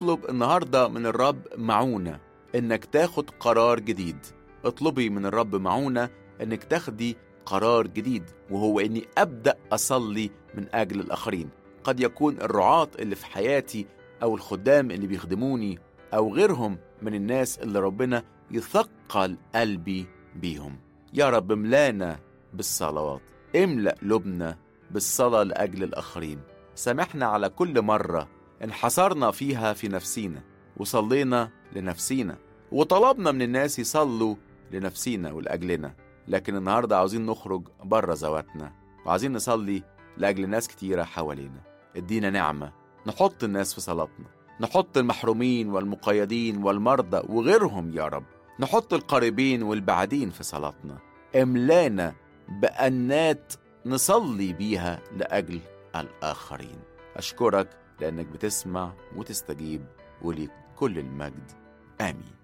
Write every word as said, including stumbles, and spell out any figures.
اطلب النهاردة من الرب معونة إنك تاخد قرار جديد. اطلبي من الرب معونة إنك تاخدي قرار جديد، وهو إني أبدأ أصلي من أجل الآخرين. قد يكون الرعاة اللي في حياتي أو الخدام اللي بيخدموني أو غيرهم من الناس اللي ربنا يثقل قلبي بيهم. يا رب املانا بالصلوات، املأ لبنا بالصلاة لأجل الآخرين. سامحنا على كل مرة انحصرنا فيها في نفسينا وصلينا لنفسينا وطلبنا من الناس يصلوا لنفسينا ولأجلنا، لكن النهاردة عاوزين نخرج بره ذواتنا وعاوزين نصلي لأجل ناس كتيرة حوالينا. ادينا نعمة نحط الناس في صلاتنا، نحط المحرومين والمقيدين والمرضى وغيرهم يا رب، نحط القريبين والبعدين في صلاتنا. املانا بأنات نصلي بيها لأجل الآخرين. أشكرك لأنك بتسمع وتستجيب، وليك كل المجد. آمين.